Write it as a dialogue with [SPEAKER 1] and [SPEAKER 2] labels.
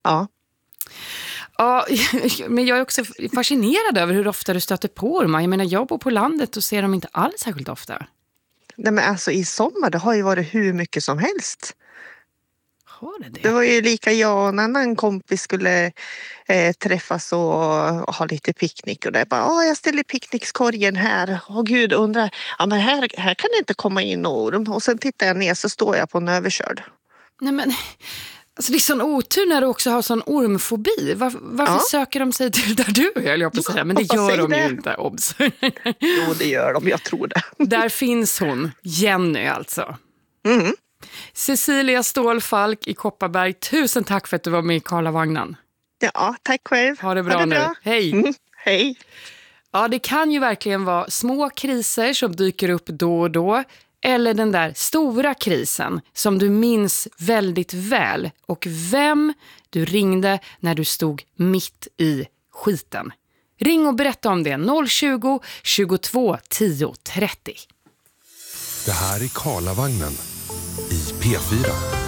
[SPEAKER 1] Ja.
[SPEAKER 2] Ja, men jag är också fascinerad över hur ofta du stöter på ormar. Jag menar, jag bor på landet och ser dem inte alls särskilt ofta.
[SPEAKER 1] Nej, men alltså i sommar det har ju varit hur mycket som helst.
[SPEAKER 2] Har det?
[SPEAKER 1] Det var ju lika jag och en annan kompis skulle träffas och ha lite picknick. Och det bara, jag ställer picknickskorgen här. Och gud undrar, ja men här kan det inte komma in orm. Och sen tittar jag ner så står jag på en överkörd.
[SPEAKER 2] Nej men, alltså det är sån otur när du också har sån ormfobi. Varför söker de sig till där du är, jag på att säga. Men det gör de ju inte, obs.
[SPEAKER 1] Jo, det gör de, jag tror det.
[SPEAKER 2] Där finns hon, Jenny alltså.
[SPEAKER 1] Mm.
[SPEAKER 2] Cecilia Stålfalk i Kopparberg, tusen tack för att du var med i Karlavagnen.
[SPEAKER 1] Ja, tack själv.
[SPEAKER 2] Ha det bra nu. Hej.
[SPEAKER 1] Hej.
[SPEAKER 2] Ja, det kan ju verkligen vara små kriser som dyker upp då och då. Eller den där stora krisen som du minns väldigt väl. Och vem du ringde när du stod mitt i skiten. Ring och berätta om det. 020 22 10 30.
[SPEAKER 3] Det här är Karlavagnen i P4.